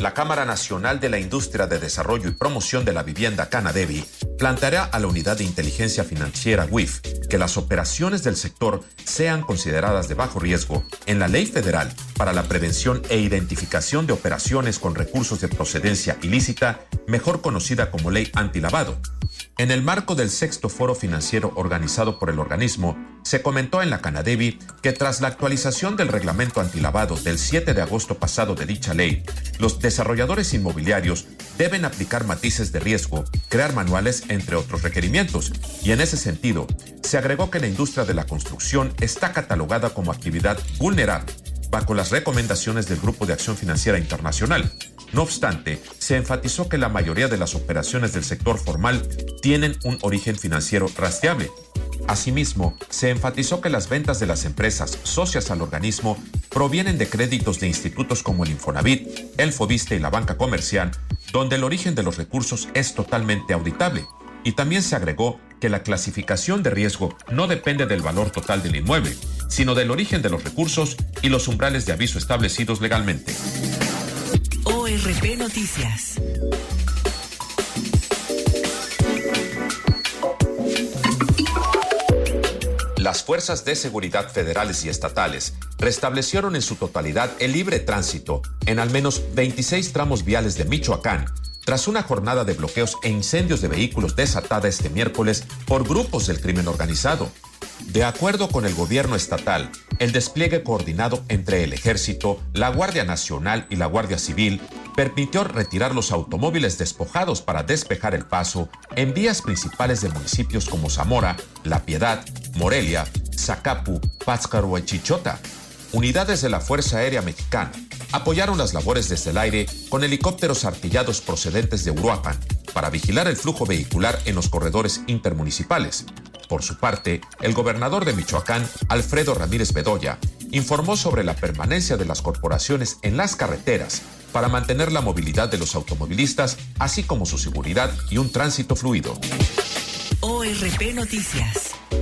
la Cámara Nacional de la Industria de Desarrollo y Promoción de la Vivienda, Canadevi, planteará a la Unidad de Inteligencia Financiera UIF que las operaciones del sector sean consideradas de bajo riesgo en la Ley Federal para la Prevención e Identificación de Operaciones con Recursos de Procedencia Ilícita, mejor conocida como Ley Antilavado. En el marco del 6º Foro Financiero organizado por el organismo, se comentó en la Canadevi que tras la actualización del reglamento antilavado del 7 de agosto pasado de dicha ley, los desarrolladores inmobiliarios deben aplicar matices de riesgo, crear manuales, entre otros requerimientos, y en ese sentido, se agregó que la industria de la construcción está catalogada como actividad vulnerable bajo las recomendaciones del Grupo de Acción Financiera Internacional. No obstante, se enfatizó que la mayoría de las operaciones del sector formal tienen un origen financiero rastreable. Asimismo, se enfatizó que las ventas de las empresas socias al organismo provienen de créditos de institutos como el Infonavit, el Fobiste y la banca comercial, donde el origen de los recursos es totalmente auditable. Y también se agregó que la clasificación de riesgo no depende del valor total del inmueble, sino del origen de los recursos y los umbrales de aviso establecidos legalmente. ORP Noticias. Las fuerzas de seguridad federales y estatales restablecieron en su totalidad el libre tránsito en al menos 26 tramos viales de Michoacán, tras una jornada de bloqueos e incendios de vehículos desatada este miércoles por grupos del crimen organizado. De acuerdo con el gobierno estatal, el despliegue coordinado entre el Ejército, la Guardia Nacional y la Guardia Civil permitió retirar los automóviles despojados para despejar el paso en vías principales de municipios como Zamora, La Piedad, Morelia, Zacapu, Pátzcuaro y Chichota. Unidades de la Fuerza Aérea Mexicana apoyaron las labores desde el aire con helicópteros artillados procedentes de Uruapan para vigilar el flujo vehicular en los corredores intermunicipales. Por su parte, el gobernador de Michoacán, Alfredo Ramírez Bedoya, informó sobre la permanencia de las corporaciones en las carreteras para mantener la movilidad de los automovilistas, así como su seguridad y un tránsito fluido. ORP Noticias.